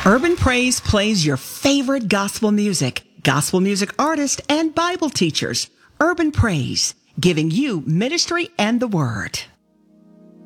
Urban Praise plays your favorite gospel music artists, and Bible teachers. Urban Praise, giving you ministry and the word.